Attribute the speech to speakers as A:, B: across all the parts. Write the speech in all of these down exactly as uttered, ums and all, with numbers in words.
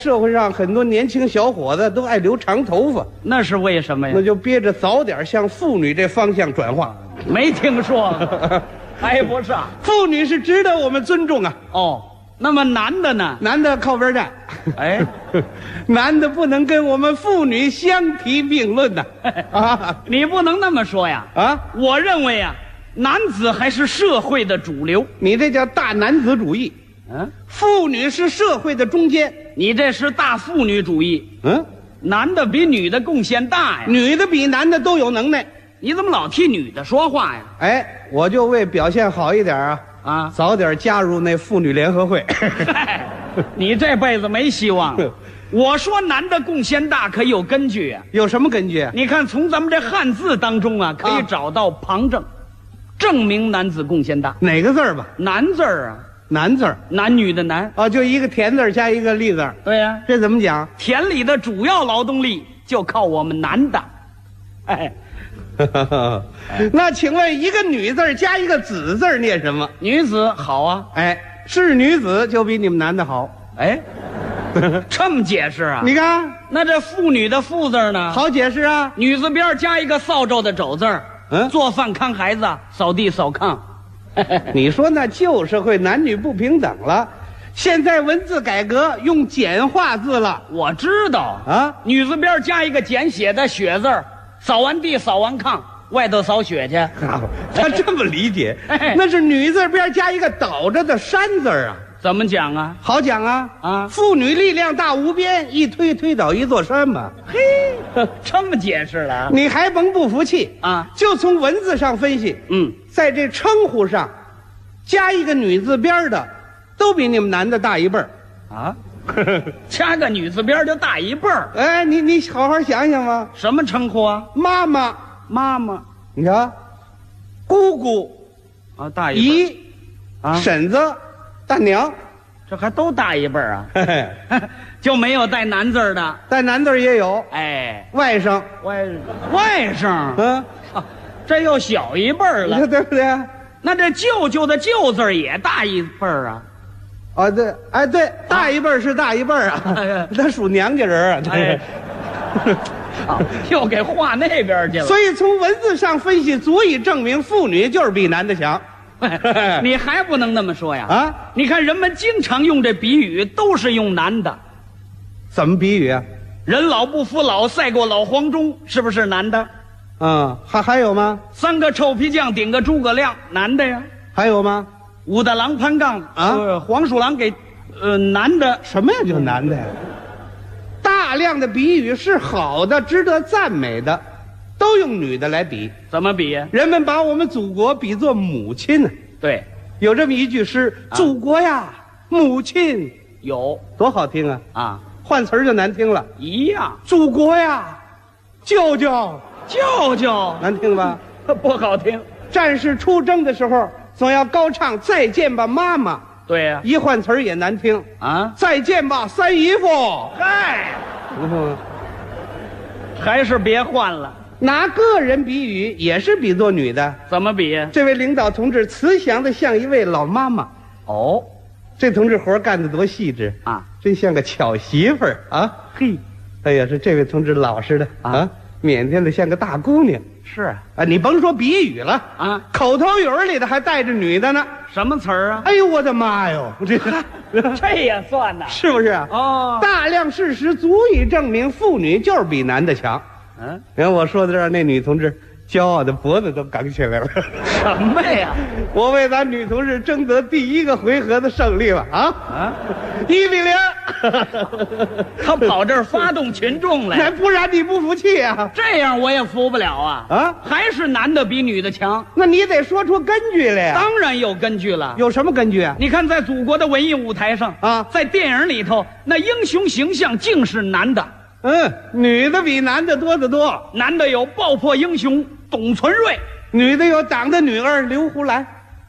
A: 社会上很多年轻小伙子都爱留长头发，
B: 那是为什么呀？
A: 那就憋着早点向妇女这方向转化。
B: 没听说过，挨不上。
A: 妇女是值得我们尊重啊。
B: 哦，那么男的呢？
A: 男的靠边站。
B: 哎，
A: 男的不能跟我们妇女相提并论呐。啊，
B: 你不能那么说呀。
A: 啊，
B: 我认为啊，男子还是社会的主流。
A: 你这叫大男子主义。
B: 嗯，
A: 妇女是社会的中间。
B: 你这是大妇女主义。
A: 嗯，
B: 男的比女的贡献大呀。
A: 女的比男的都有能耐。
B: 你怎么老替女的说话呀？
A: 哎，我就为表现好一点啊，
B: 啊，
A: 早点加入那妇女联合会。
B: 嗨，你这辈子没希望了。我说男的贡献大可有根据啊。
A: 有什么根据？
B: 你看从咱们这汉字当中啊，可以找到旁证，证明男子贡献大。
A: 哪个字儿吧？
B: 男字儿啊，
A: 男字儿，
B: 男女的男。
A: 哦，就一个田字加一个立字。
B: 对呀、啊，
A: 这怎么讲？
B: 田里的主要劳动力就靠我们男的。哎，
A: 那请问一个女字加一个子字念什么？
B: 女子好啊。
A: 哎，是女子就比你们男的好。
B: 哎，这么解释啊？
A: 你看，
B: 那这妇女的妇字呢？
A: 好解释啊。
B: 女字边加一个扫帚的帚字儿。
A: 嗯，
B: 做饭看孩子，扫地扫炕。
A: 你说那旧社会男女不平等了，现在文字改革用简化字了。
B: 我知道
A: 啊，
B: 女字边加一个简写的雪字儿，扫完地扫完炕，外头扫雪去。
A: 他这么理解，那是女字边加一个倒着的山字啊。
B: 怎么讲啊？
A: 好讲啊。
B: 啊，
A: 妇女力量大无边，一推推倒一座山嘛。
B: 嘿，这么解释了？
A: 你还甭不服气
B: 啊？
A: 就从文字上分析，
B: 嗯，
A: 在这称呼上加一个女字边的，都比你们男的大一辈儿
B: 啊。加个女字边就大一辈儿。
A: 哎，你你好好想想吧。
B: 什么称呼啊？
A: 妈妈，
B: 妈妈，
A: 你瞧，姑姑
B: 啊，大一辈儿。
A: 姨啊，婶子，大娘，
B: 这还都大一辈儿啊。
A: 嘿嘿，
B: 就没有带男字儿的。
A: 带男字儿也有。
B: 哎，
A: 外甥，
B: 外外甥，
A: 嗯，
B: 啊，这又小一辈儿了，
A: 你说对不对？
B: 那这舅舅的舅字儿也大一辈儿啊。
A: 啊，对，哎，对，大一辈儿是大一辈儿啊，他属娘家人啊。
B: 哎，啊，又给划那边去了。
A: 所以从文字上分析，足以证明妇女就是比男的强。
B: 你还不能那么说呀！
A: 啊，
B: 你看人们经常用这比喻，都是用男的。
A: 怎么比喻啊？
B: 人老不服老，赛过老黄忠，是不是男的？
A: 嗯，还还有吗？
B: 三个臭皮匠顶个诸葛亮，男的呀。
A: 还有吗？
B: 武大郎攀杠
A: 啊，
B: 呃、黄鼠狼给，呃，男的。
A: 什么呀？就男的呀？大量的比喻是好的，值得赞美的，都用女的来比。
B: 怎么比呀？
A: 人们把我们祖国比作母亲呢。
B: 对，
A: 有这么一句诗：
B: 啊、
A: 祖国呀，母亲。
B: 有，
A: 多好听啊！
B: 啊，
A: 换词儿就难听了。
B: 一样。
A: 祖国呀，舅舅，
B: 舅舅，
A: 难听吧？
B: 不好听。
A: 战士出征的时候，总要高唱再见吧妈妈。
B: 对呀、啊，
A: 一换词儿也难听
B: 啊！
A: 再见吧三姨夫。
B: 嗨，
A: 嗯，
B: 还是别换了。
A: 拿个人比喻也是比作女的。
B: 怎么比？
A: 这位领导同志慈祥的像一位老妈妈。
B: 哦，
A: 这同志活干得多细致
B: 啊，
A: 真像个巧媳妇儿啊。
B: 嘿，
A: 哎呀，是这位同志老实的啊，啊腼腆的像个大姑娘。
B: 是啊，
A: 啊，你甭说比喻了
B: 啊，
A: 口头语里头还带着女的呢。
B: 什么词儿啊？
A: 哎呦，我的妈哟，这
B: 这也算呢？
A: 是不是啊？
B: 哦，
A: 大量事实足以证明妇女就是比男的强。
B: 嗯，
A: 你看我说到这儿，那女同志骄傲的脖子都梗起来了。
B: 什么呀？
A: 我为咱女同志争得第一个回合的胜利了啊！啊，一比零。
B: 他跑这儿发动群众来，
A: 不然你不服气啊？
B: 这样我也服不了啊！啊，还是男的比女的强。
A: 那你得说出根据来呀。
B: 当然有根据了。
A: 有什么根据啊？
B: 你看，在祖国的文艺舞台上啊，在电影里头，那英雄形象竟是男的。
A: 嗯，女的比男的多得多。
B: 男的有爆破英雄董存瑞，
A: 女的有党的女儿刘胡兰。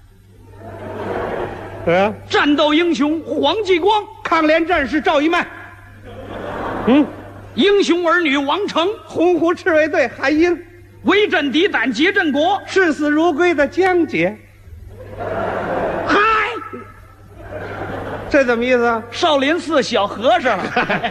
A: 啊，
B: 战斗英雄黄继光，
A: 抗联战士赵一麦。
B: 嗯，英雄儿女王成，
A: 洪湖赤卫队韩英，
B: 威震敌胆劫震国，
A: 视死如归的江姐。
B: 嗨，
A: 这怎么意思？
B: 少林寺小和尚了。